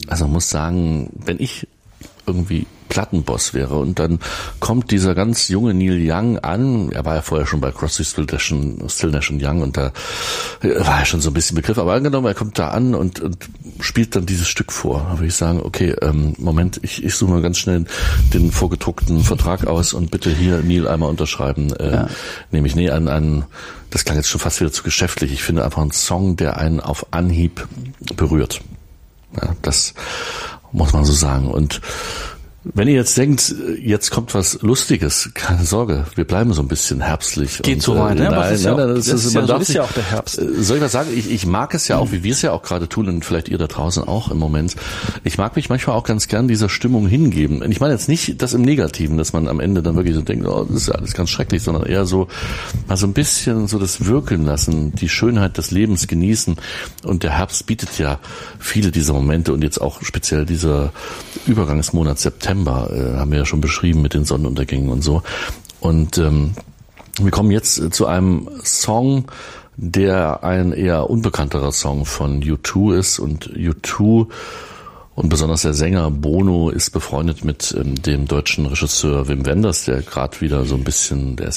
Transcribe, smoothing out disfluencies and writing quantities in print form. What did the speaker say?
Also man muss sagen, wenn ich irgendwie Plattenboss wäre und dann kommt dieser ganz junge Neil Young an, er war ja vorher schon bei Crosby, Still, Nash & Young und da war er schon so ein bisschen Begriff, aber angenommen, er kommt da an und spielt dann dieses Stück vor, da würde ich sagen, okay, Moment, ich suche mal ganz schnell den vorgedruckten Vertrag aus und bitte hier Neil einmal unterschreiben, nehme ich das klang jetzt schon fast wieder zu geschäftlich, ich finde einfach einen Song, der einen auf Anhieb berührt. Ja, das muss man so sagen. Und wenn ihr jetzt denkt, jetzt kommt was Lustiges, keine Sorge, wir bleiben so ein bisschen herbstlich. Geht so weit, ne? Das ist ja auch der Herbst. Soll ich was sagen? Ich mag es ja auch, wie wir es ja auch gerade tun und vielleicht ihr da draußen auch im Moment. Ich mag mich manchmal auch ganz gern dieser Stimmung hingeben. Und ich meine jetzt nicht das im Negativen, dass man am Ende dann wirklich so denkt, oh, das ist ja alles ganz schrecklich, sondern eher so mal so ein bisschen so das wirken lassen, die Schönheit des Lebens genießen. Und der Herbst bietet ja viele dieser Momente und jetzt auch speziell dieser Übergangsmonat September haben wir ja schon beschrieben mit den Sonnenuntergängen und so. Und wir kommen jetzt zu einem Song, der ein eher unbekannterer Song von U2 ist. Und U2 und besonders der Sänger Bono ist befreundet mit dem deutschen Regisseur Wim Wenders, der gerade wieder so ein bisschen, der ist